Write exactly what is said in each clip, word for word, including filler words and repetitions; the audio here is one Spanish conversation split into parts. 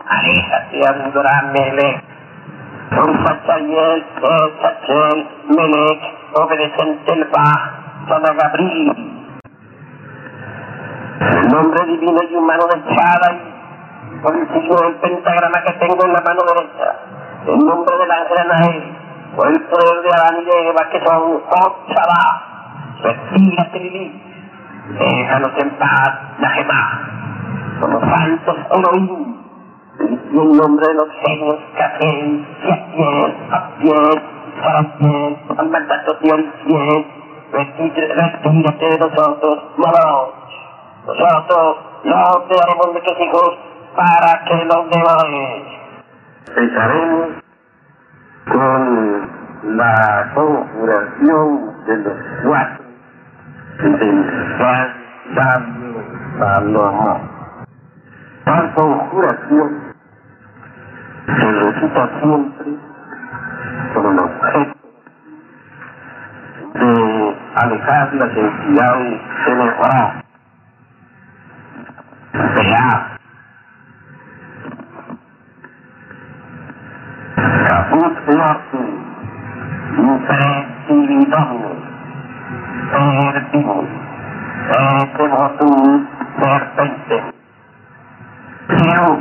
aléjate, Adoramelech. Ursachayel, Echachel, Melech, obedecente el Ba, Sana Gabriel. El nombre divino y humano de Chadai, por el signo del pentagrama que tengo en la mano derecha, el nombre del ángel Anael, por el poder de Adán y de Eva que son Ochaba, retírate Lilith, déjanos en paz, la Gemá, como santos Elohim, y en nombre de los genios Catel, Yatiel, Abdiel, Saratiel, Almantato-Tiel, Ciel, retírate de nosotros, Moloch. Nosotros no te haremos de tus hijos para que los devores. Empezaremos con la conjuración de los cuatro del gran sabio Salomón. La conjuración se recita siempre con el objeto de alejar las entidades tenebrosas. Vea, caput norte, impresididominus, perdimus, et devotum serpentem. Zeus,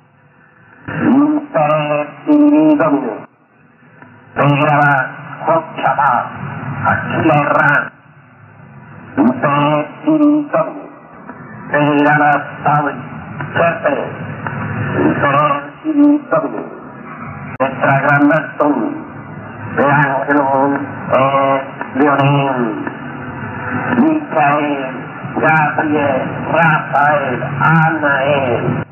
impresididominus, pegrava, Ochaba, Aquila erran, impresididominus. Pegrava Sauri, Serpere, Impercididominus, Tetragrammatum, De Angelum, et Leonem, Micael, Gabriel, Rafael, Anael.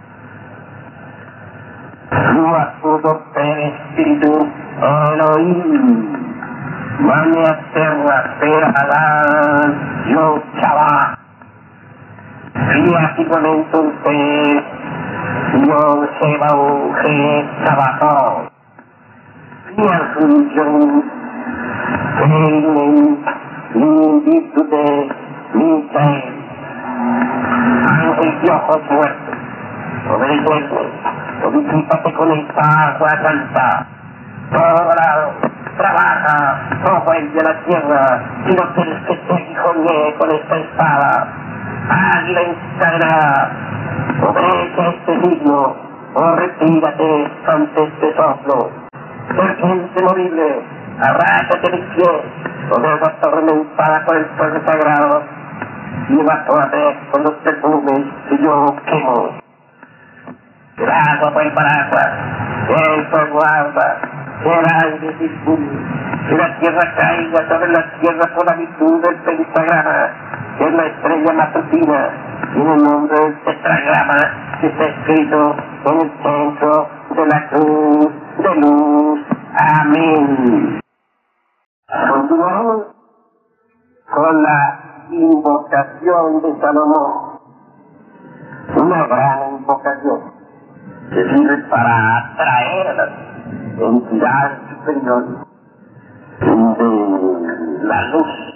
Ruach Urdo per Espíritu Elohim, Mania Terra per Adán, Yo Chaba. Creativamente usted, yo se va a un trabajo. Y al función, en mi virtud de mi ser, ángel de ojos muertos, obedecerte, obedípate con esta agua santa, todo lado, trabaja, ojo el de la tierra, y no quieres que te hijoñe con esta espada. Águila encadenada, obedece este signo, o retírate ante este soplo. Serpiente movible, arrácate mis pies, o de agua atormentada por el fuego sagrado, y evacúate con los perfumes que yo quemo. El agua por el paraguas, el fuego arda, el aire se espume, y la tierra caiga sobre la tierra por la virtud del pentagrama, que es la estrella matutina, y en el nombre del tetragrama que está escrito en el centro de la cruz de luz. Amén. Continuamos con la invocación de Salomón. Una gran invocación que sirve para atraer a las entidades superiores de la luz.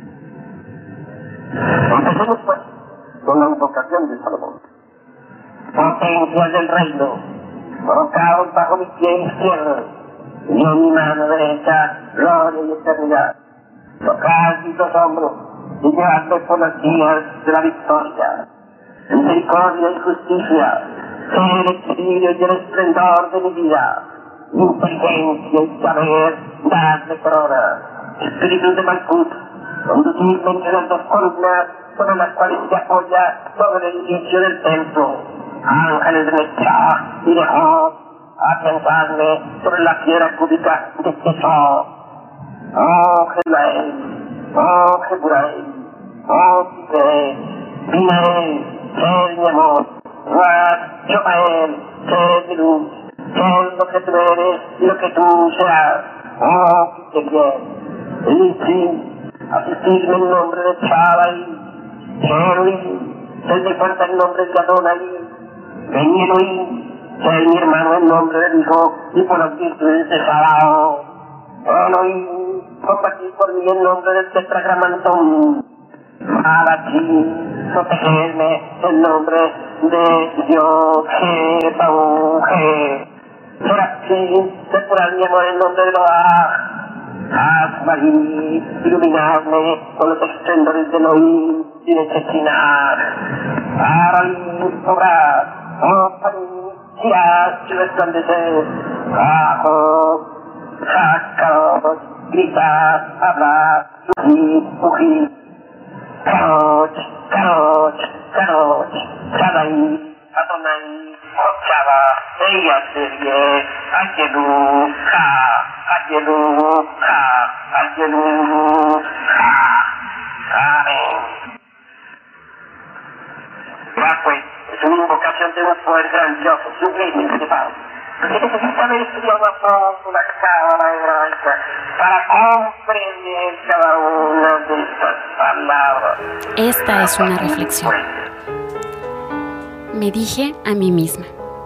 Empecemos pues con la invocación de Salomón. Potencias del reino, colocados bajo mi pie izquierdo, y en mi mano derecha, gloria y eternidad. Tocad mis dos hombros, y llevadme por las vías de la victoria. Misericordia y justicia, el equilibrio y el esplendor de mi vida. Inteligencia y saber, dadme corona. Espíritu de Malkut, conducirme entre las dos columnas sobre las cuales se apoya todo el edificio del templo. Ángeles de Mechá y de Job, afianzadme sobre la piedra cúbica de Tesor. Oh Jebael, oh Jebuel, oh Tigré, Binael, sé mi amor, Ruach, Jobael, sé mi luz, sé lo que tú eres y lo que tú serás. Oh Tigré, Elitri, asistirme en nombre de Chadai, Elohim, sé mi fuerza en nombre de Adonai, ven Elohim, sé mi hermano en nombre del Hijo y por las virtudes de Sabaoth. Elohim, combatir por mí en nombre del tetragramantum. Malachi, protegerme en nombre de Dios Jehová. fin depurar mi amor en nombre de Loa. Haz, Marí, iluminarme con los esplendores de Elohim y de Chechiná. Aralí, obrar, oh, Marí, girar y resplandecer. Bajo, sacaros, gritar, hablar, rugir, rugir. Karoch, Karoch, Karoch, Shaddai, Adonai, Chava, ella serie, Ayelu, Ha, Ayelu, Ha, Ayelu, Ha. Amén. Ya pues, es una invocación de un poder grandioso, sublime, principal. Porque necesita haber estudiado a fondo la cábala hebraica para comprender cada una de estas palabras. Esta es una reflexión. Me dije a mí misma.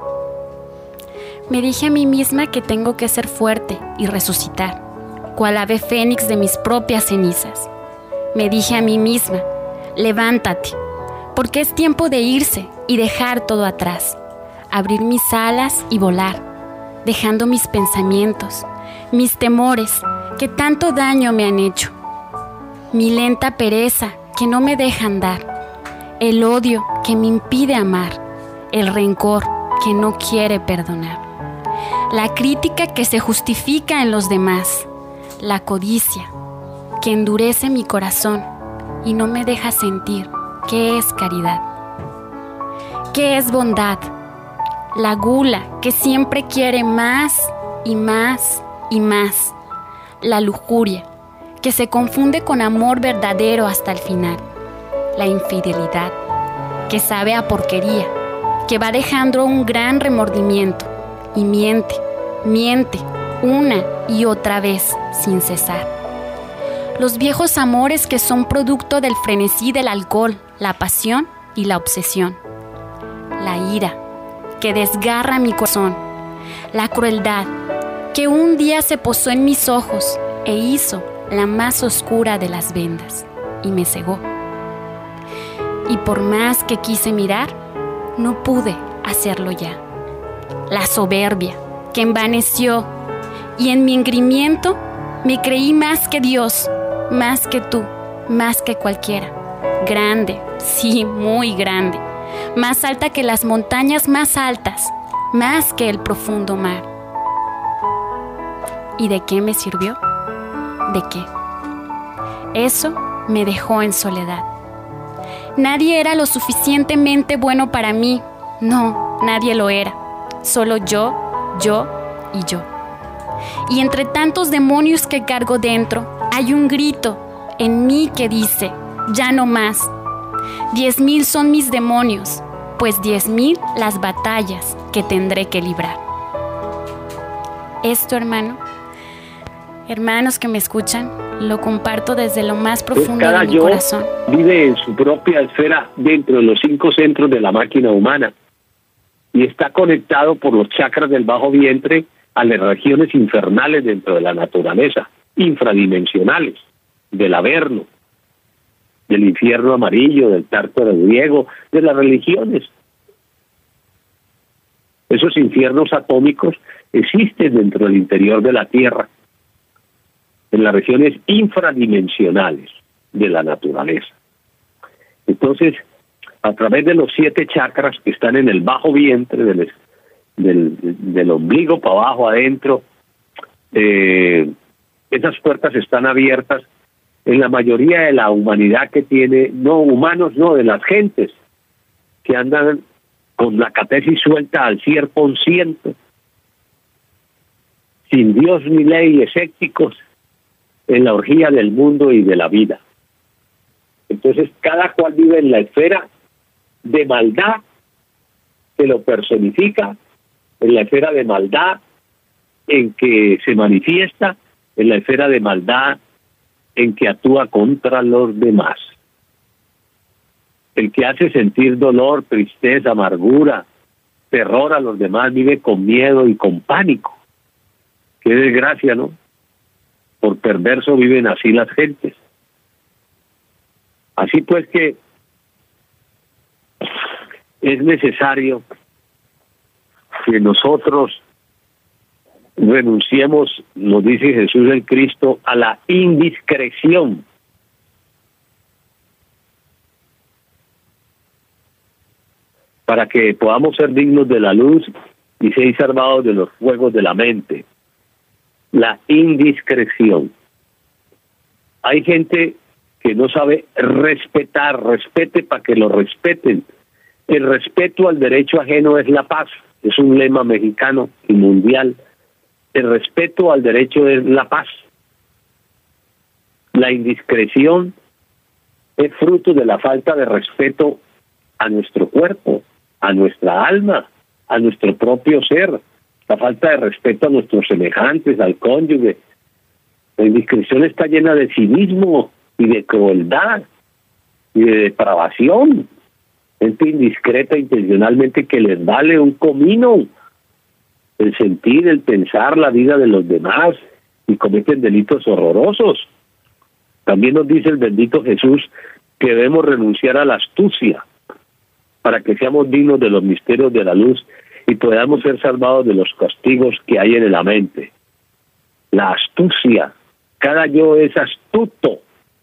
Me dije a mí misma que tengo que ser fuerte y resucitar, cual ave fénix de mis propias cenizas. Me dije a mí misma, levántate, porque es tiempo de irse y dejar todo atrás, abrir mis alas y volar, dejando mis pensamientos, mis temores que tanto daño me han hecho, mi lenta pereza que no me deja andar, el odio que me impide amar, el rencor que no quiere perdonar, la crítica que se justifica en los demás, la codicia que endurece mi corazón y no me deja sentir qué es caridad, qué es bondad, la gula que siempre quiere más y más y más, la lujuria que se confunde con amor verdadero hasta el final, la infidelidad que sabe a porquería, que va dejando un gran remordimiento y miente, miente una y otra vez sin cesar. Los viejos amores que son producto del frenesí del alcohol, la pasión y la obsesión, la ira que desgarra mi corazón, la crueldad que un día se posó en mis ojos e hizo la más oscura de las vendas y me cegó. Y por más que quise mirar, no pude hacerlo ya. La soberbia que envaneció y en mi engrimiento me creí más que Dios, más que tú, más que cualquiera. Grande, sí, muy grande. Más alta que las montañas más altas, más que el profundo mar. ¿Y de qué me sirvió? ¿De qué? Eso me dejó en soledad. Nadie era lo suficientemente bueno para mí. No, nadie lo era. Solo yo, yo y yo. Y entre tantos demonios que cargo dentro, hay un grito en mí que dice, ya no más. Diez mil son mis demonios, pues diez mil las batallas que tendré que librar. Esto, hermano, hermanos que me escuchan, lo comparto desde lo más profundo pues de mi corazón. Vive en su propia esfera dentro de los cinco centros de la máquina humana y está conectado por los chakras del bajo vientre a las regiones infernales dentro de la naturaleza, infradimensionales, del Averno, del infierno amarillo, del tártaro griego, de las religiones. Esos infiernos atómicos existen dentro del interior de la Tierra, en las regiones infradimensionales de la naturaleza. Entonces, a través de los siete chakras que están en el bajo vientre, del, del, del ombligo para abajo, adentro, eh, esas puertas están abiertas en la mayoría de la humanidad que tiene, no humanos, no, de las gentes que andan con la catesis suelta al cien por ciento, sin Dios ni ley, escépticos, en la orgía del mundo y de la vida. Entonces, cada cual vive en la esfera de maldad que lo personifica, en la esfera de maldad en que se manifiesta, en la esfera de maldad en que actúa contra los demás. El que hace sentir dolor, tristeza, amargura, terror a los demás vive con miedo y con pánico. Qué desgracia, ¿no? Por perverso viven así las gentes. Así pues que es necesario que nosotros renunciemos, nos dice Jesús el Cristo, a la indiscreción. Para que podamos ser dignos de la luz y ser salvados de los fuegos de la mente. La indiscreción. Hay gente que no sabe respetar, respete para que lo respeten. El respeto al derecho ajeno es la paz, es un lema mexicano y mundial. El respeto al derecho es la paz. La indiscreción es fruto de la falta de respeto a nuestro cuerpo, a nuestra alma, a nuestro propio ser, la falta de respeto a nuestros semejantes, al cónyuge. La indiscreción está llena de cinismo y de crueldad y de depravación. Gente indiscreta intencionalmente que les vale un comino el sentir, el pensar la vida de los demás y cometen delitos horrorosos. También nos dice el bendito Jesús que debemos renunciar a la astucia para que seamos dignos de los misterios de la luz y podamos ser salvados de los castigos que hay en la mente. La astucia, cada yo es astuto.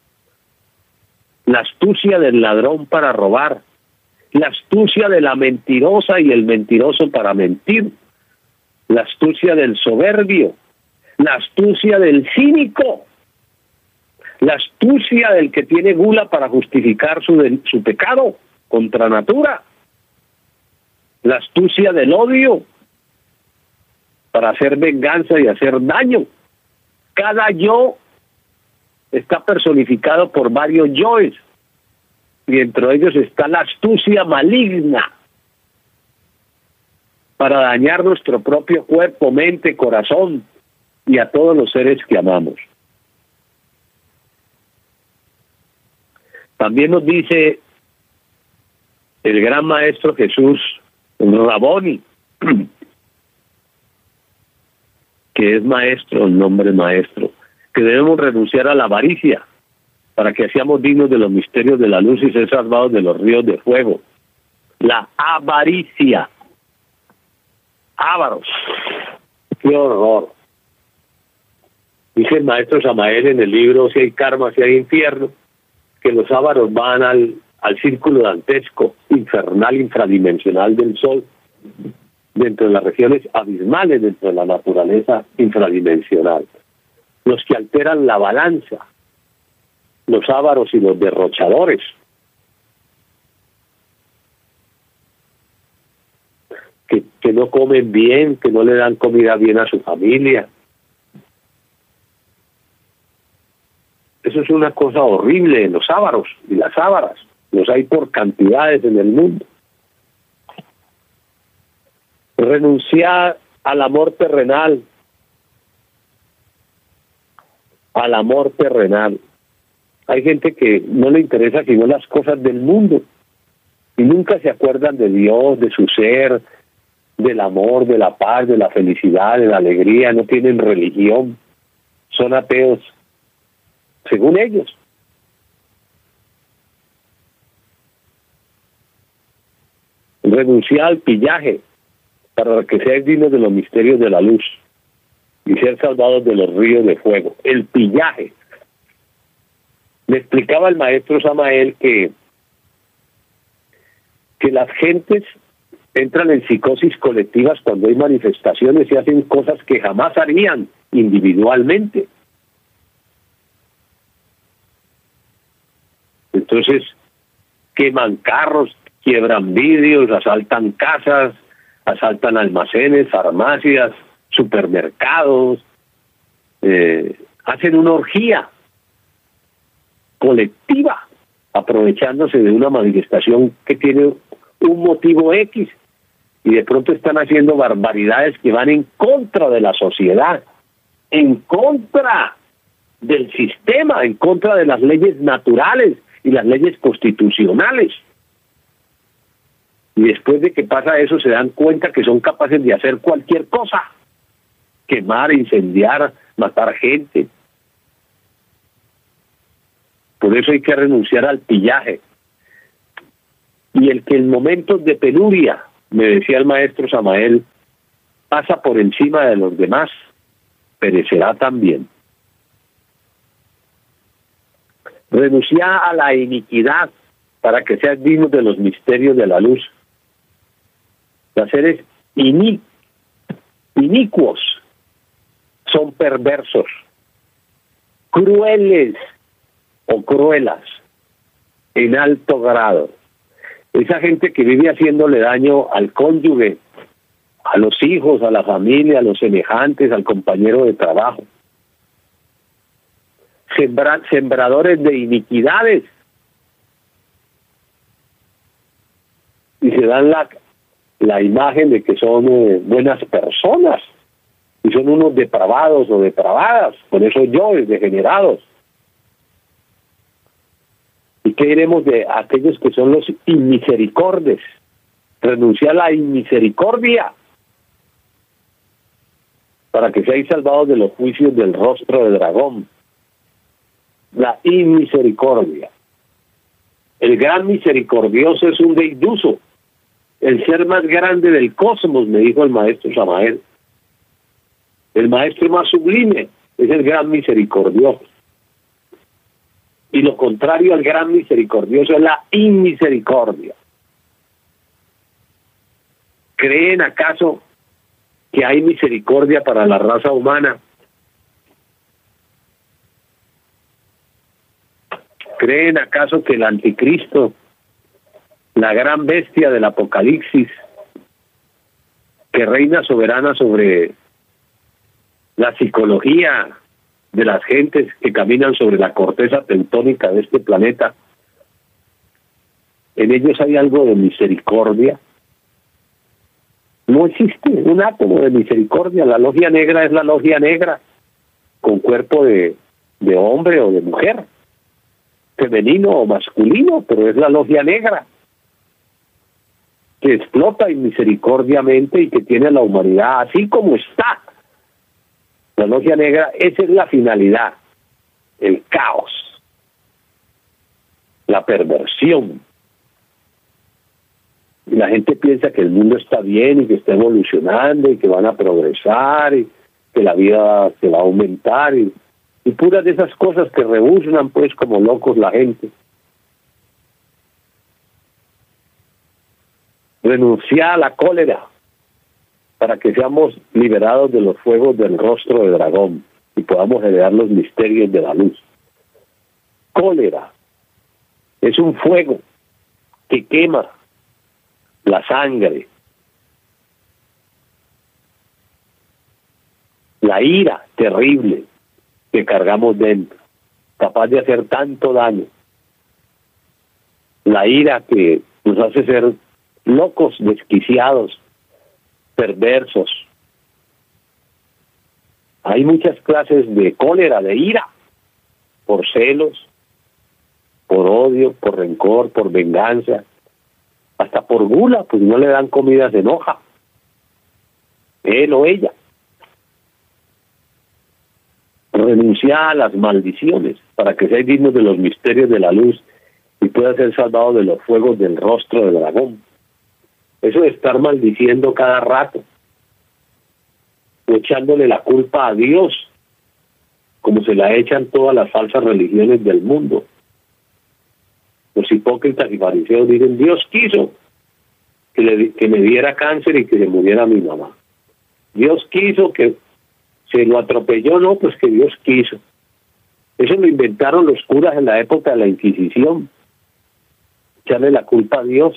La astucia del ladrón para robar, la astucia de la mentirosa y el mentiroso para mentir, la astucia del soberbio, la astucia del cínico, la astucia del que tiene gula para justificar su, su pecado contra natura, la astucia del odio para hacer venganza y hacer daño. Cada yo está personificado por varios yoes, y entre ellos está la astucia maligna para dañar nuestro propio cuerpo, mente, corazón y a todos los seres que amamos. También nos dice el gran maestro Jesús, Raboni, que es maestro, el nombre maestro, que debemos renunciar a la avaricia para que seamos dignos de los misterios de la luz y ser salvados de los ríos de fuego. La avaricia. Ávaros. ¡Qué horror! Dice el maestro Samael en el libro Si hay karma, si hay infierno, que los ávaros van al, al círculo dantesco, infernal, infradimensional del sol, dentro de las regiones abismales, dentro de la naturaleza infradimensional. Los que alteran la balanza, los ávaros y los derrochadores. Que, que no comen bien, que no le dan comida bien a su familia. Eso es una cosa horrible en los ávaros y las ávaras. Los hay por cantidades en el mundo. Renunciar al amor terrenal. Al amor terrenal. Hay gente que no le interesa sino las cosas del mundo y nunca se acuerdan de Dios, de su ser, del amor, de la paz, de la felicidad, de la alegría. No tienen religión, son ateos, según ellos. Renunciar al pillaje para que sean dignos de los misterios de la luz y ser salvados de los ríos de fuego. El pillaje. Me explicaba el maestro Samael que, que las gentes entran en psicosis colectivas cuando hay manifestaciones y hacen cosas que jamás harían individualmente. Entonces, queman carros, quiebran vidrios, asaltan casas, asaltan almacenes, farmacias, supermercados, eh, hacen una orgía colectiva, aprovechándose de una manifestación que tiene un motivo X, y de pronto están haciendo barbaridades que van en contra de la sociedad, en contra del sistema, en contra de las leyes naturales y las leyes constitucionales. Y después de que pasa eso se dan cuenta que son capaces de hacer cualquier cosa, quemar, incendiar, matar gente. Por eso hay que renunciar al pillaje. Y el que en momentos de penuria, me decía el maestro Samael, pasa por encima de los demás, perecerá también. Renuncia a la iniquidad para que seas digno de los misterios de la luz. Los seres ini, inicuos son perversos, crueles o cruelas en alto grado. Esa gente que vive haciéndole daño al cónyuge, a los hijos, a la familia, a los semejantes, al compañero de trabajo. Sembra, sembradores de iniquidades. Y se dan la, la imagen de que son eh, buenas personas. Y son unos depravados o depravadas, por eso yoes degenerados. ¿Y qué diremos de aquellos que son los inmisericordes? Renuncia a la inmisericordia para que seáis salvados de los juicios del rostro de dragón. La inmisericordia. El gran misericordioso es un deiduso, el ser más grande del cosmos, me dijo el maestro Samael. El maestro más sublime es el gran misericordioso. Y lo contrario al gran misericordioso es la inmisericordia. ¿Creen acaso que hay misericordia para la raza humana? ¿Creen acaso que el anticristo, la gran bestia del Apocalipsis, que reina soberana sobre la psicología de las gentes que caminan sobre la corteza tectónica de este planeta, en ellos hay algo de misericordia? No existe un átomo de misericordia. La logia negra es la logia negra, con cuerpo de, de hombre o de mujer, femenino o masculino, pero es la logia negra, que explota inmisericordiamente y que tiene a la humanidad así como está. La logia negra, esa es la finalidad, el caos, la perversión. Y la gente piensa que el mundo está bien y que está evolucionando y que van a progresar y que la vida se va a aumentar y, y puras de esas cosas que rebuznan pues como locos la gente. Renuncia a la cólera para que seamos liberados de los fuegos del rostro de dragón y podamos heredar los misterios de la luz. Cólera es un fuego que quema la sangre, la ira terrible que cargamos dentro, capaz de hacer tanto daño. La ira que nos hace ser locos, desquiciados, perversos. Hay muchas clases de cólera, de ira, por celos, por odio, por rencor, por venganza, hasta por gula, pues no le dan comida, se enoja, él o ella. Renuncia a las maldiciones para que seáis dignos de los misterios de la luz y pueda ser salvado de los fuegos del rostro del dragón. Eso de estar maldiciendo cada rato, o echándole la culpa a Dios, como se la echan todas las falsas religiones del mundo. Los hipócritas y fariseos dicen, Dios quiso que, le, que me diera cáncer y que se muriera mi mamá. Dios quiso que se lo atropelló, no, pues que Dios quiso. Eso lo inventaron los curas en la época de la Inquisición. Echarle la culpa a Dios.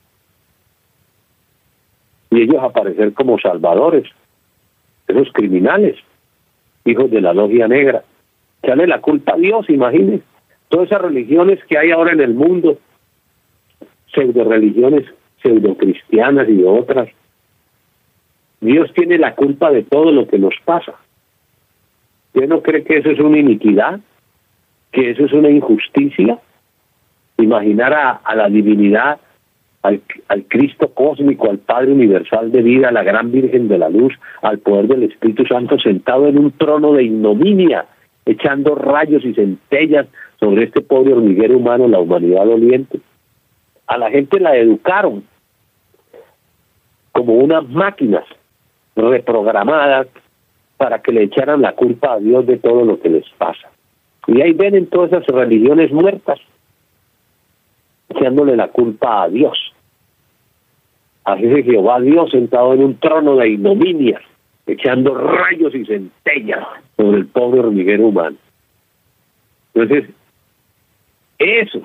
Y ellos aparecer como salvadores. Esos criminales, hijos de la logia negra. Echarle la culpa a Dios, imagínense. Todas esas religiones que hay ahora en el mundo, pseudo religiones, pseudo cristianas y otras. Dios tiene la culpa de todo lo que nos pasa. ¿Usted no cree que eso es una iniquidad? ¿Que eso es una injusticia? Imaginar a, a la divinidad, al, al Cristo cósmico, al Padre universal de vida, a la gran Virgen de la Luz, al poder del Espíritu Santo sentado en un trono de ignominia, echando rayos y centellas sobre este pobre hormiguero humano, la humanidad doliente. A la gente la educaron como unas máquinas, reprogramadas para que le echaran la culpa a Dios de todo lo que les pasa. Y ahí ven en todas esas religiones muertas, echándole la culpa a Dios. Así es Jehová Dios sentado en un trono de ignominia, echando rayos y centellas sobre el pobre hormiguero humano. Entonces, eso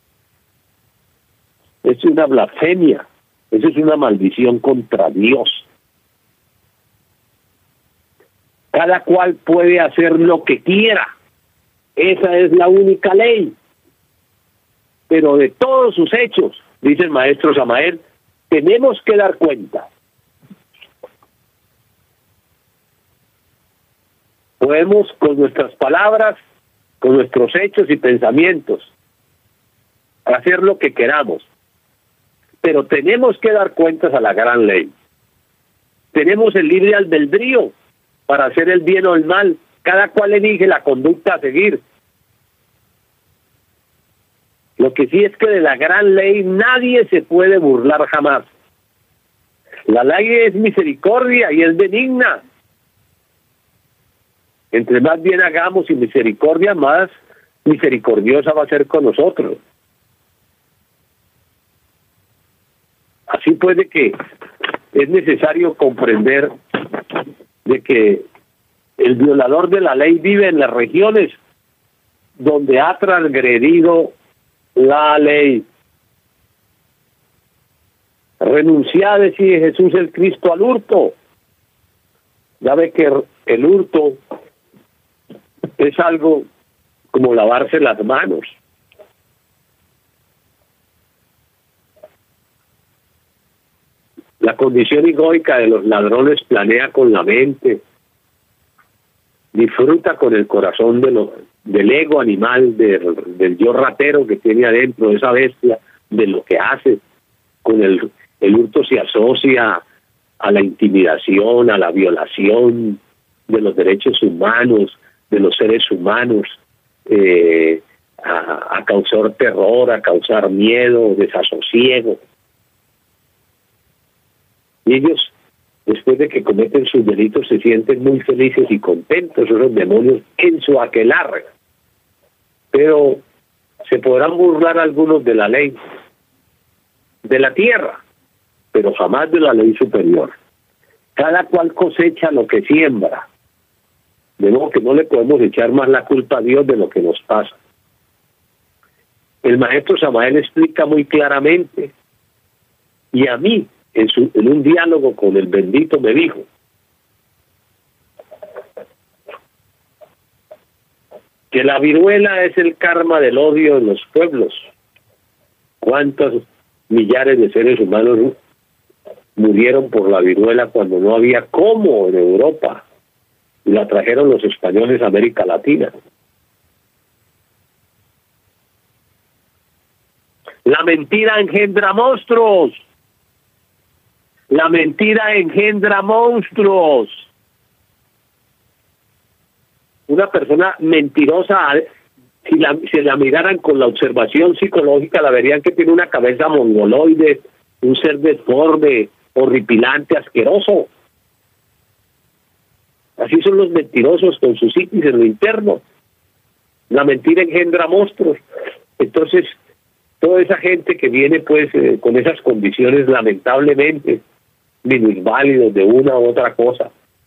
es una blasfemia, eso es una maldición contra Dios. Cada cual puede hacer lo que quiera, esa es la única ley. Pero de todos sus hechos, dice el maestro Samael, tenemos que dar cuenta. Podemos con nuestras palabras, con nuestros hechos y pensamientos, hacer lo que queramos, pero tenemos que dar cuentas a la gran ley. Tenemos el libre albedrío para hacer el bien o el mal, cada cual elige la conducta a seguir. Lo que sí es que de la gran ley nadie se puede burlar jamás. La ley es misericordia y es benigna. Entre más bien hagamos y misericordia, más misericordiosa va a ser con nosotros. Así puede que es necesario comprender de que el violador de la ley vive en las regiones donde ha transgredido la ley. Renunciad, decía Jesús el Cristo, al hurto. Ya ve que el hurto es algo como lavarse las manos. La condición egoica de los ladrones planea con la mente, disfruta con el corazón de lo, del ego animal, del, del yo ratero que tiene adentro, esa bestia, de lo que hace. Con el, el hurto se asocia a la intimidación, a la violación de los derechos humanos, de los seres humanos, eh, a, a causar terror, a causar miedo, desasosiego. Y ellos, después de que cometen sus delitos, se sienten muy felices y contentos, esos demonios, en su aquelarre. Pero se podrán burlar algunos de la ley, de la tierra, pero jamás de la ley superior. Cada cual cosecha lo que siembra. De modo que no le podemos echar más la culpa a Dios de lo que nos pasa. El maestro Samael explica muy claramente, y a mí, en, su, en un diálogo con el bendito, me dijo, que la viruela es el karma del odio en los pueblos. ¿Cuántos millares de seres humanos murieron por la viruela cuando no había cómo en Europa? Y la trajeron los españoles a América Latina. La mentira engendra monstruos. La mentira engendra monstruos. Una persona mentirosa, si la, si la miraran con la observación psicológica, la verían que tiene una cabeza mongoloide, un ser deforme, horripilante, asqueroso. Así son los mentirosos con su psiquis en lo interno. La mentira engendra monstruos. Entonces, toda esa gente que viene pues eh, con esas condiciones, lamentablemente, minusválidos de una u otra cosa,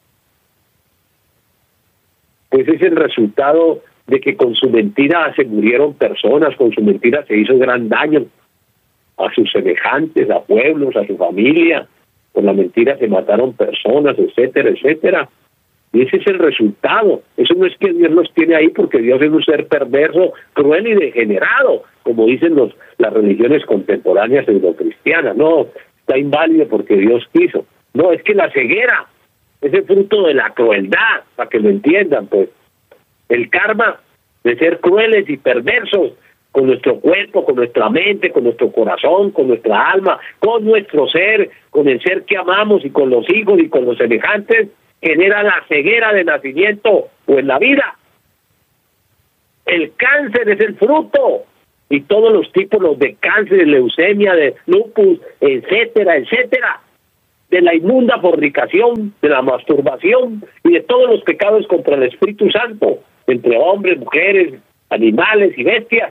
pues es el resultado de que con su mentira se murieron personas, con su mentira se hizo gran daño a sus semejantes, a pueblos, a su familia. Con la mentira se mataron personas, etcétera, etcétera. Y ese es el resultado. Eso no es que Dios los tiene ahí porque Dios es un ser perverso, cruel y degenerado, como dicen los, las religiones contemporáneas eurocristianas. No, está inválido porque Dios quiso. No, es que la ceguera es el fruto de la crueldad, para que lo entiendan, pues. El karma de ser crueles y perversos con nuestro cuerpo, con nuestra mente, con nuestro corazón, con nuestra alma, con nuestro ser, con el ser que amamos y con los hijos y con los semejantes, genera la ceguera de nacimiento o en la vida. El cáncer es el fruto, y todos los tipos los de cáncer, de leucemia, de lupus, etcétera, etcétera, de la inmunda fornicación, de la masturbación y de todos los pecados contra el Espíritu Santo, entre hombres, mujeres, animales y bestias.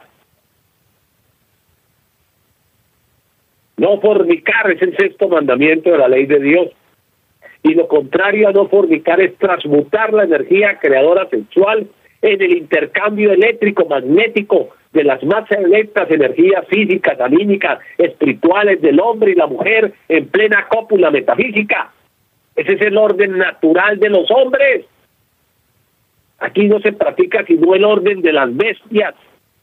No fornicar es el sexto mandamiento de la ley de Dios. Y lo contrario a no fornicar es transmutar la energía creadora sexual en el intercambio eléctrico magnético de las más selectas energías físicas, anímicas, espirituales del hombre y la mujer en plena cópula metafísica. Ese es el orden natural de los hombres. Aquí no se practica sino el orden de las bestias.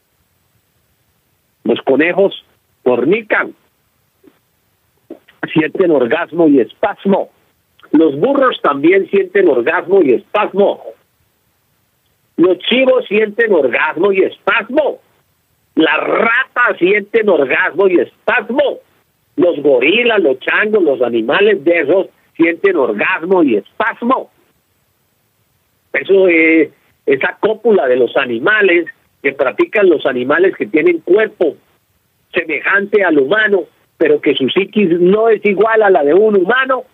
Los conejos fornican, sienten orgasmo y espasmo. Los burros también sienten orgasmo y espasmo. Los chivos sienten orgasmo y espasmo. Las ratas sienten orgasmo y espasmo. Los gorilas, los changos, los animales de esos sienten orgasmo y espasmo. Eso es esa cópula de los animales que practican los animales que tienen cuerpo semejante al humano, pero que su psiquis no es igual a la de un humano.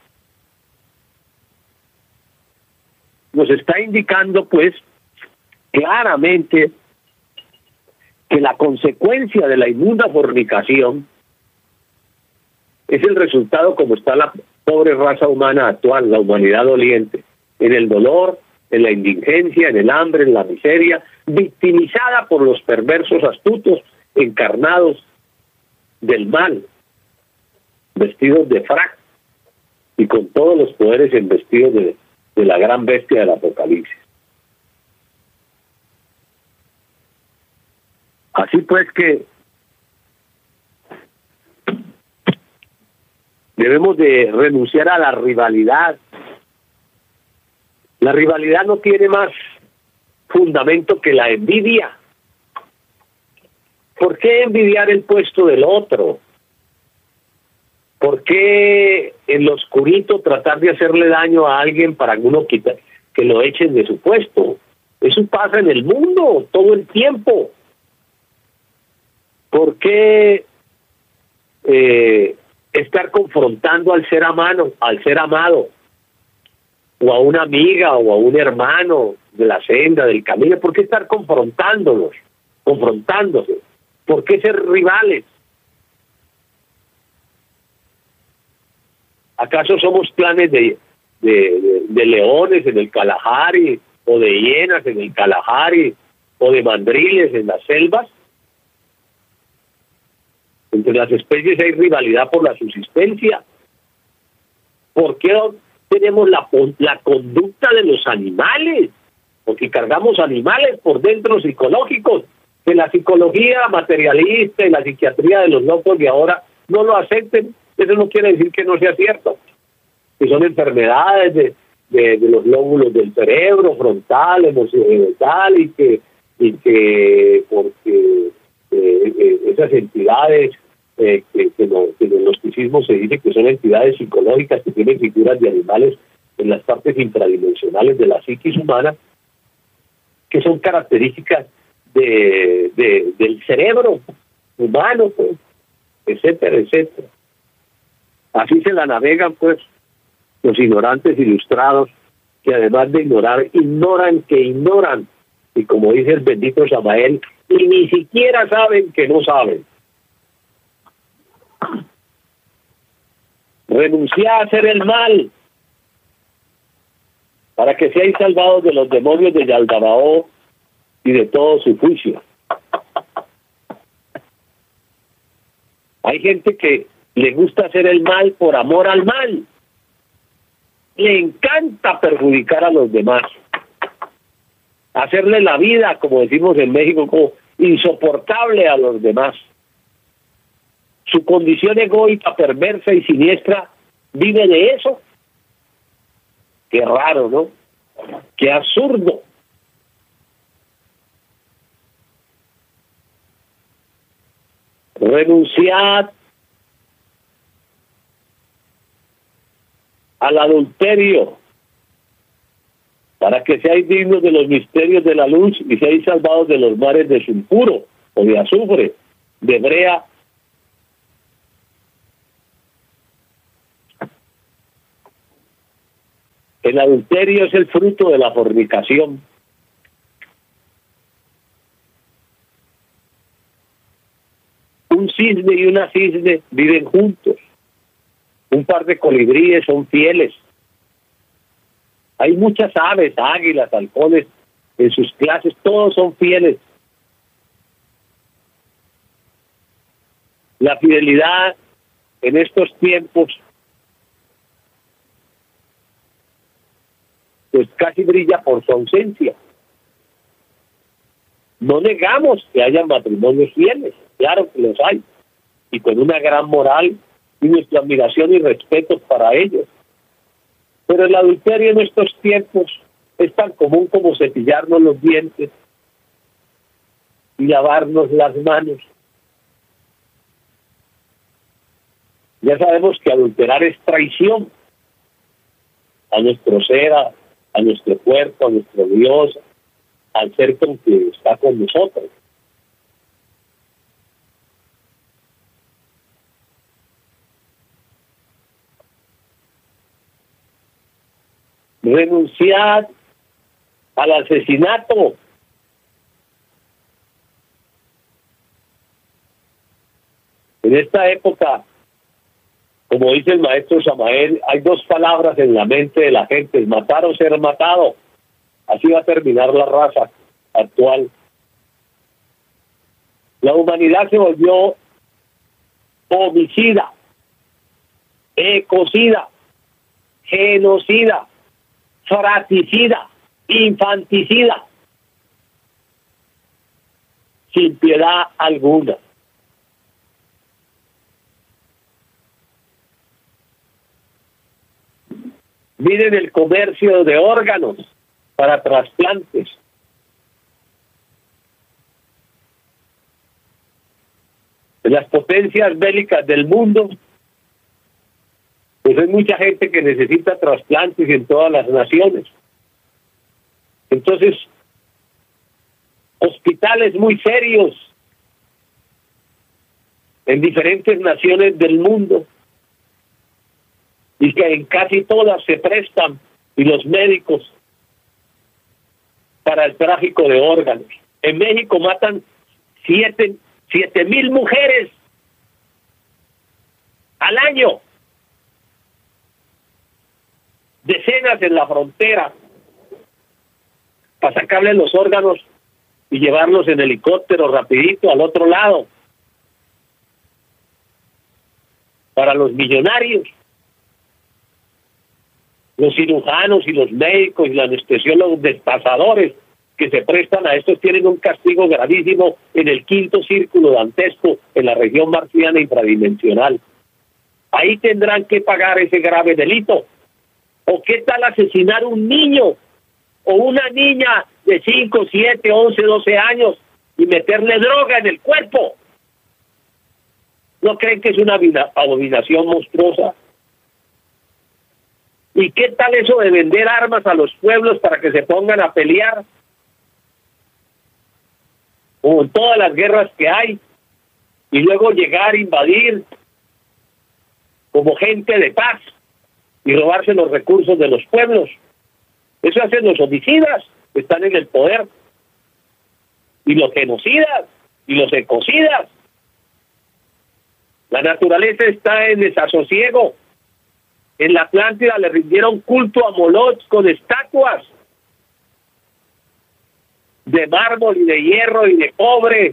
Nos está indicando, pues, claramente que la consecuencia de la inmunda fornicación es el resultado como está la pobre raza humana actual, la humanidad doliente, en el dolor, en la indigencia, en el hambre, en la miseria, victimizada por los perversos astutos encarnados del mal, vestidos de frac y con todos los poderes investidos de, de la gran bestia del Apocalipsis. Así pues que debemos de renunciar a la rivalidad. La rivalidad no tiene más fundamento que la envidia. ¿Por qué envidiar el puesto del otro? ¿Por qué en lo oscurito tratar de hacerle daño a alguien para que uno quita, que lo echen de su puesto? Eso pasa en el mundo todo el tiempo. ¿Por qué eh, estar confrontando al ser amado, al ser amado, o a una amiga o a un hermano de la senda, del camino? ¿Por qué estar confrontándolos, confrontándose? ¿Por qué ser rivales? ¿Acaso somos planes de, de, de, de leones en el Kalahari, o de hienas en el Kalahari, o de mandriles en las selvas? Entre las especies hay rivalidad por la subsistencia. ¿Por qué tenemos la, la conducta de los animales? Porque cargamos animales por dentro psicológicos, que la psicología materialista y la psiquiatría de los locos de ahora no lo acepten. Eso no quiere decir que no sea cierto, que son enfermedades de, de, de los lóbulos del cerebro, frontal, emocional, y que, y que porque eh, eh, esas entidades eh, que, que, no, que en el gnosticismo se dice que son entidades psicológicas que tienen figuras de animales en las partes infradimensionales de la psiquis humana, que son características de, de del cerebro humano, pues, etcétera, etcétera. Así se la navegan, pues, los ignorantes ilustrados, que además de ignorar, ignoran que ignoran, y como dice el bendito Samael, y ni siquiera saben que no saben. Renunciad a hacer el mal, para que seáis salvados de los demonios de Yaldabaoth y de todo su juicio. Hay gente que le gusta hacer el mal por amor al mal. Le encanta perjudicar a los demás. Hacerle la vida, como decimos en México, como insoportable a los demás. Su condición egoica, perversa y siniestra vive de eso. Qué raro, ¿no? Qué absurdo. Renunciad al adulterio, para que seáis dignos de los misterios de la luz y seáis salvados de los mares de sulfuro o de azufre, de brea El adulterio es el fruto de la fornicación. Un cisne y una cisne viven juntos. Un par de colibríes son fieles. Hay muchas aves, águilas, halcones, en sus clases, todos son fieles. La fidelidad en estos tiempos pues casi brilla por su ausencia. No negamos que haya matrimonios fieles, claro que los hay, y con una gran moral y nuestra admiración y respeto para ellos. Pero el adulterio en estos tiempos es tan común como cepillarnos los dientes y lavarnos las manos. Ya sabemos que adulterar es traición a nuestro ser, a, a nuestro cuerpo, a nuestro Dios, al ser con que está con nosotros. Renunciad al asesinato. En esta época, como dice el maestro Samael, hay dos palabras en la mente de la gente: matar o ser matado. Así va a terminar la raza actual. La humanidad se volvió homicida, ecocida, genocida, fratricida, infanticida, sin piedad alguna. Miren el comercio de órganos para trasplantes. En las potencias bélicas del mundo, pues hay mucha gente que necesita trasplantes en todas las naciones. Entonces, hospitales muy serios en diferentes naciones del mundo, y que en casi todas se prestan, y los médicos, para el tráfico de órganos. En México matan siete, siete mil mujeres al año. Decenas en la frontera para sacarle los órganos y llevarlos en helicóptero rapidito al otro lado para los millonarios. Los cirujanos y los médicos y los anestesiólogos despazadores que se prestan a estos tienen un castigo gravísimo en el quinto círculo dantesco, en la región marciana infradimensional. Ahí tendrán que pagar ese grave delito. ¿O qué tal asesinar un niño o una niña de cinco, siete, once, doce años y meterle droga en el cuerpo? ¿No creen que es una abominación monstruosa? ¿Y qué tal eso de vender armas a los pueblos para que se pongan a pelear? Como en todas las guerras que hay, y luego llegar a invadir como gente de paz y robarse los recursos de los pueblos. Eso hacen los homicidas que están en el poder, y los genocidas y los ecocidas. La naturaleza está en desasosiego. En la Atlántida le rindieron culto a Moloch con estatuas de mármol y de hierro y de cobre.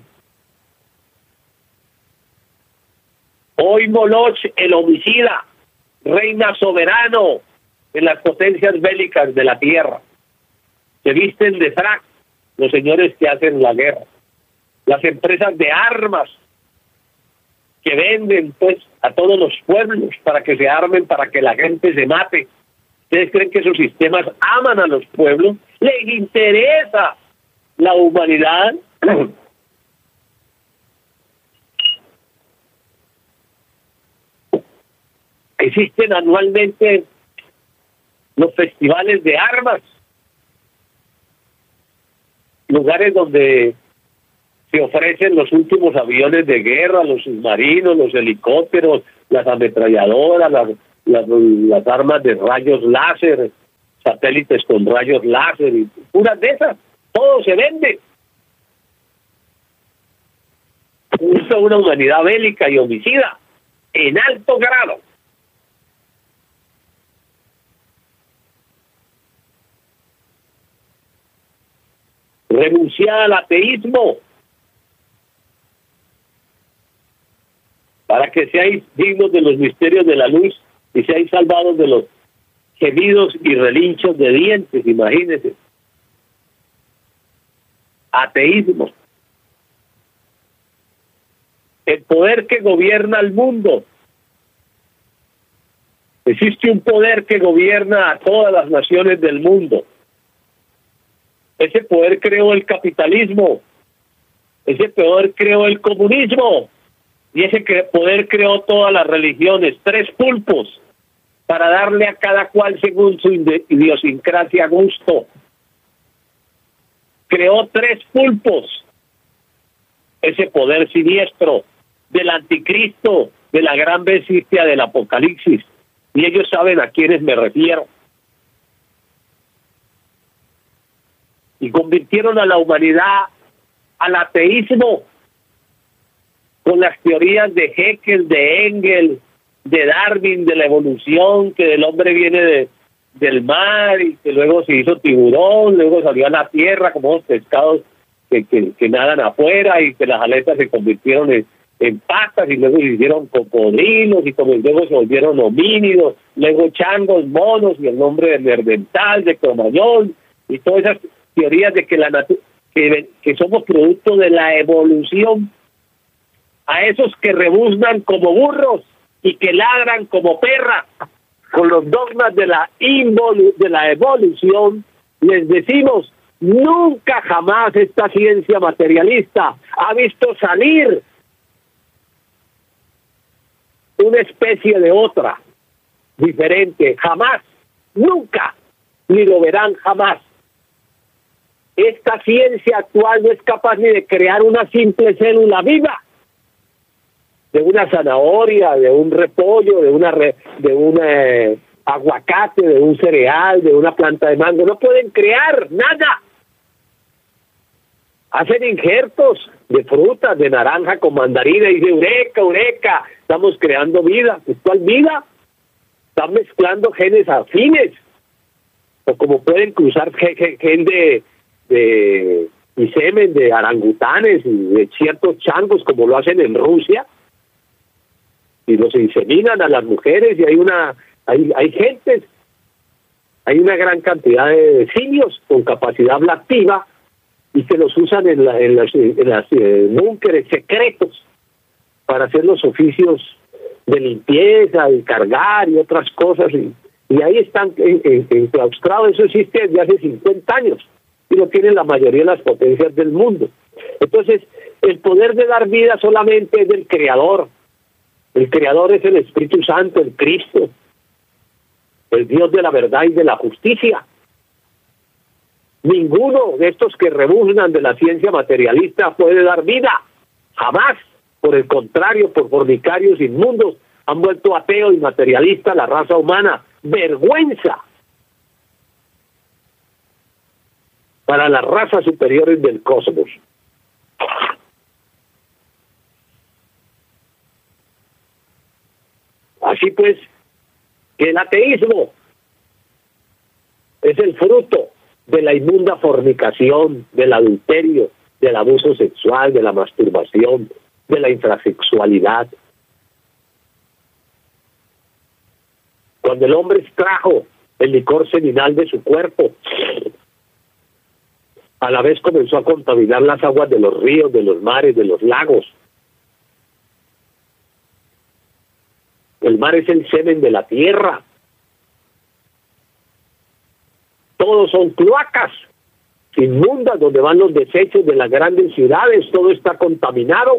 Hoy Moloch, el homicida, reina soberano en las potencias bélicas de la tierra. Se visten de frac los señores que hacen la guerra. Las empresas de armas que venden pues a todos los pueblos para que se armen, para que la gente se mate. ¿Ustedes creen que esos sistemas aman a los pueblos? ¿Les interesa la humanidad? Existen anualmente los festivales de armas, lugares donde se ofrecen los últimos aviones de guerra, los submarinos, los helicópteros, las ametralladoras, las, las, las armas de rayos láser, satélites con rayos láser y puras de esas. Todo se vende. Usa una humanidad bélica y homicida en alto grado. Renunciar al ateísmo para que seáis dignos de los misterios de la luz y seáis salvados de los gemidos y relinchos de dientes. Imagínense. Ateísmo. El poder que gobierna el mundo. Existe un poder que gobierna a todas las naciones del mundo. Ese poder creó el capitalismo. Ese poder creó el comunismo. Y ese poder creó todas las religiones. Tres pulpos para darle a cada cual según su idiosincrasia gusto. Creó tres pulpos. Ese poder siniestro del anticristo, de la gran bestia del Apocalipsis. Y ellos saben a quiénes me refiero. Y convirtieron a la humanidad al ateísmo con las teorías de Haeckel, de Engels, de Darwin, de la evolución, que el hombre viene de, del mar y que luego se hizo tiburón, luego salió a la tierra como los pescados que, que, que nadan afuera y que las aletas se convirtieron en, en patas y luego se hicieron cocodrilos y como luego se volvieron homínidos, luego changos, monos y el nombre de Nerdental, de Cromañón y todas esas teorías de que la natu- que, que somos producto de la evolución. A esos que rebuznan como burros y que ladran como perras con los dogmas de la involu- de la evolución, les decimos, nunca jamás esta ciencia materialista ha visto salir una especie de otra, diferente, jamás, nunca, ni lo verán jamás. Esta ciencia actual no es capaz ni de crear una simple célula viva, de una zanahoria, de un repollo, de una re, de un eh, aguacate, de un cereal, de una planta de mango. No pueden crear nada. Hacen injertos de frutas, de naranja con mandarina y dice, eureka, eureka, estamos creando vida. ¿Cuál vida? Están mezclando genes afines. O como pueden cruzar gen, gen de, de y semen de orangutanes y de ciertos changos como lo hacen en Rusia. Y los inseminan a las mujeres y hay una hay hay gentes, hay una gran cantidad de simios con capacidad ablativa y que los usan en, la, en las, en las eh, búnkeres secretos para hacer los oficios de limpieza y cargar y otras cosas y, y ahí están enclaustrados. Eso existe desde hace cincuenta años y lo tienen la mayoría de las potencias del mundo. Entonces el poder de dar vida solamente es del Creador. El Creador es el Espíritu Santo, el Cristo, el Dios de la verdad y de la justicia. Ninguno de estos que rebuznan de la ciencia materialista puede dar vida, jamás. Por el contrario, por fornicarios inmundos, han vuelto ateo y materialista la raza humana. Vergüenza para las razas superiores del cosmos. Así pues, que el ateísmo es el fruto de la inmunda fornicación, del adulterio, del abuso sexual, de la masturbación, de la infrasexualidad. Cuando el hombre extrajo el licor seminal de su cuerpo, a la vez comenzó a contaminar las aguas de los ríos, de los mares, de los lagos. El mar es el semen de la tierra. Todos son cloacas inmundas donde van los desechos de las grandes ciudades. Todo está contaminado.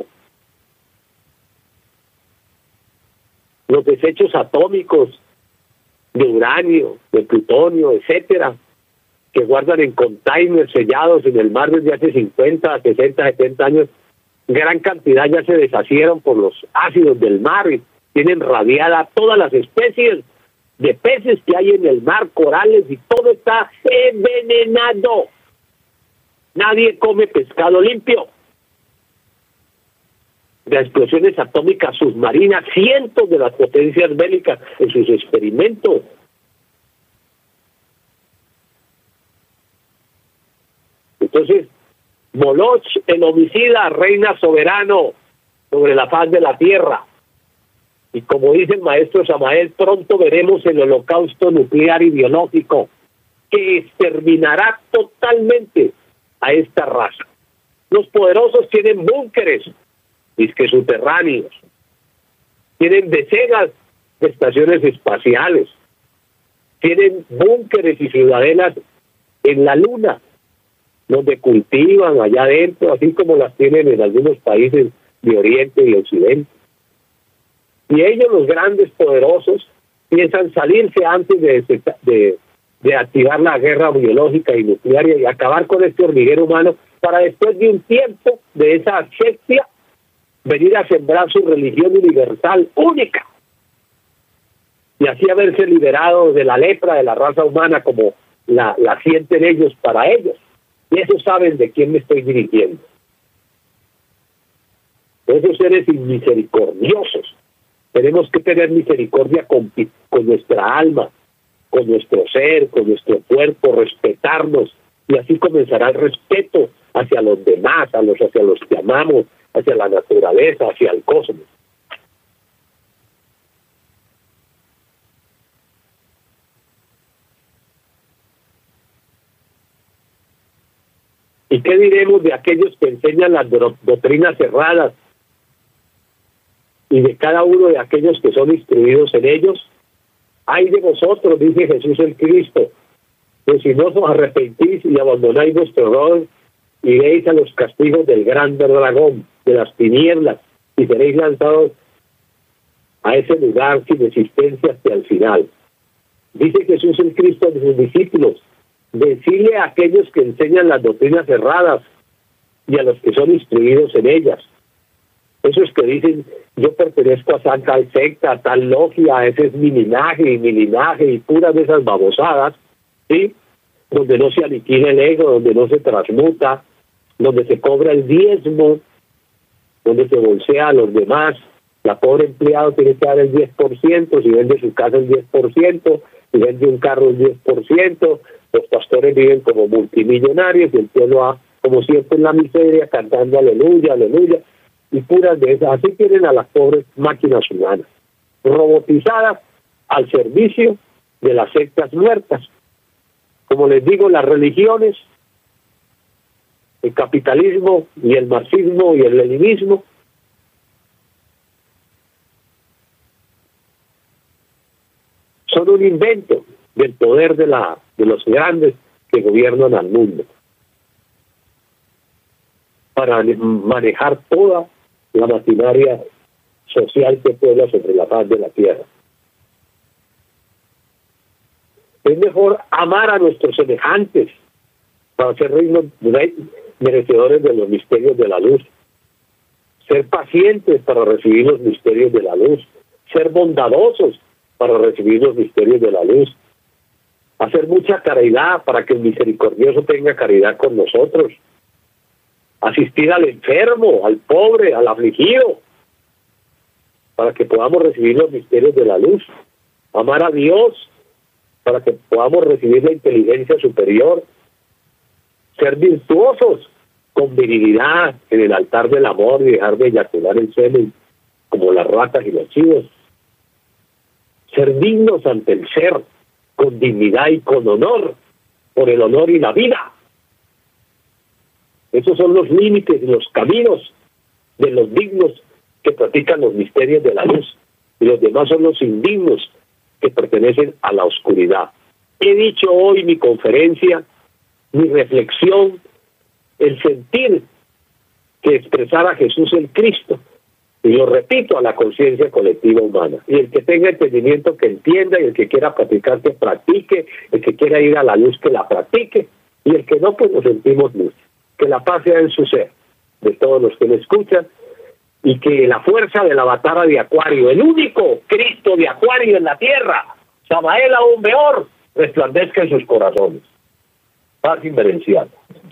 Los desechos atómicos de uranio, de plutonio, etcétera, que guardan en containers sellados en el mar desde hace cincuenta, sesenta, setenta años, gran cantidad ya se deshacieron por los ácidos del mar y tienen radiada todas las especies de peces que hay en el mar, corales, y todo está envenenado. Nadie come pescado limpio. Las explosiones atómicas submarinas, cientos de las potencias bélicas en sus experimentos. Entonces, Moloch, el homicida, reina soberano sobre la faz de la tierra. Y como dice el maestro Samael, pronto veremos el holocausto nuclear y biológico que exterminará totalmente a esta raza. Los poderosos tienen búnkeres, disque subterráneos, tienen decenas de estaciones espaciales, tienen búnkeres y ciudadelas en la luna, donde cultivan allá adentro, así como las tienen en algunos países de Oriente y Occidente. Y ellos, los grandes poderosos, piensan salirse antes de, de, de activar la guerra biológica y nuclear y acabar con este hormiguero humano, para después de un tiempo de esa asepsia venir a sembrar su religión universal única y así haberse liberado de la lepra de la raza humana como la, la sienten ellos para ellos. Y eso saben de quién me estoy dirigiendo. Esos seres misericordiosos. Tenemos que tener misericordia con, con nuestra alma, con nuestro ser, con nuestro cuerpo, respetarnos, y así comenzará el respeto hacia los demás, a los, hacia los que amamos, hacia la naturaleza, hacia el cosmos. ¿Y qué diremos de aquellos que enseñan las doctrinas cerradas y de cada uno de aquellos que son instruidos en ellos? Ay de vosotros, dice Jesús el Cristo, pues si no os arrepentís y abandonáis vuestro rol, iréis a los castigos del gran dragón, de las tinieblas, y seréis lanzados a ese lugar sin existencia hasta el final. Dice Jesús el Cristo de sus discípulos, decirle a aquellos que enseñan las doctrinas cerradas y a los que son instruidos en ellas. Esos que dicen, yo pertenezco a tal secta, a tal logia, ese es mi linaje y mi linaje, y puras de esas babosadas, ¿sí? Donde no se aniquila el ego, donde no se transmuta, donde se cobra el diezmo, donde se bolsea a los demás. La pobre empleado tiene que dar el diez por ciento, si vende su casa el diez por ciento, si vende un carro el diez por ciento, los pastores viven como multimillonarios y el pueblo va como siempre en la miseria, cantando aleluya, aleluya, y puras de esas. Así tienen a las pobres máquinas humanas, robotizadas al servicio de las sectas muertas. Como les digo, las religiones, el capitalismo y el marxismo y el leninismo son un invento del poder de la de los grandes que gobiernan al mundo para manejar toda la maquinaria social que puebla sobre la faz de la tierra. Es mejor amar a nuestros semejantes para ser reinos merecedores de los misterios de la luz, ser pacientes para recibir los misterios de la luz, ser bondadosos para recibir los misterios de la luz, hacer mucha caridad para que el misericordioso tenga caridad con nosotros, asistir al enfermo, al pobre, al afligido, para que podamos recibir los misterios de la luz, amar a Dios para que podamos recibir la inteligencia superior, ser virtuosos con virilidad en el altar del amor y dejar de eyacular el semen como las ratas y los chivos, ser dignos ante el ser con dignidad y con honor, por el honor y la vida. Esos son los límites y los caminos de los dignos que practican los misterios de la luz, y los demás son los indignos que pertenecen a la oscuridad. He dicho hoy mi conferencia, mi reflexión, el sentir que expresara Jesús el Cristo, y lo repito, a la conciencia colectiva humana. Y el que tenga entendimiento que entienda, y el que quiera practicar que practique, el que quiera ir a la luz que la practique, y el que no, pues nos sentimos luz. Que la paz sea en su ser, de todos los que me escuchan, y que la fuerza del avatar de Acuario, el único Cristo de Acuario en la tierra, Samael aún peor, resplandezca en sus corazones. Paz inmerencial.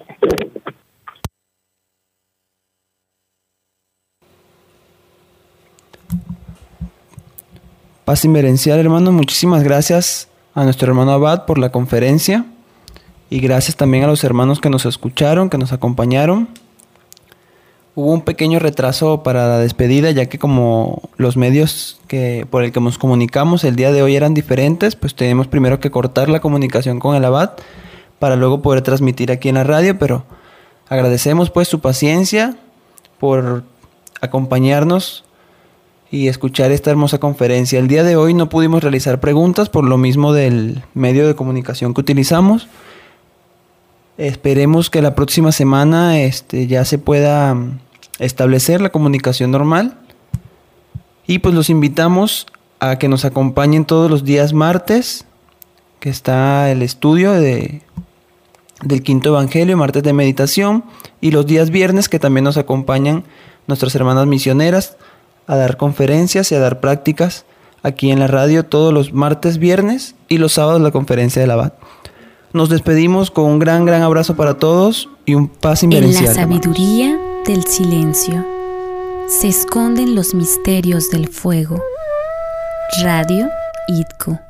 Paz inmerencial, hermano. Muchísimas gracias a nuestro hermano Abad por la conferencia. Y gracias también a los hermanos que nos escucharon, que nos acompañaron. Hubo un pequeño retraso para la despedida, ya que como los medios que por el que nos comunicamos el día de hoy eran diferentes, pues tenemos primero que cortar la comunicación con el Abad para luego poder transmitir aquí en la radio, pero agradecemos pues su paciencia por acompañarnos y escuchar esta hermosa conferencia. El día de hoy no pudimos realizar preguntas por lo mismo del medio de comunicación que utilizamos. Esperemos que la próxima semana este, ya se pueda establecer la comunicación normal. Y pues los invitamos a que nos acompañen todos los días martes, que está el estudio de, del Quinto Evangelio, martes de meditación, y los días viernes que también nos acompañan nuestras hermanas misioneras a dar conferencias y a dar prácticas aquí en la radio todos los martes, viernes y los sábados la conferencia del Abad. Nos despedimos con un gran, gran abrazo para todos y un paz inmerencial. En la sabiduría del silencio se esconden los misterios del fuego. Radio I T C O.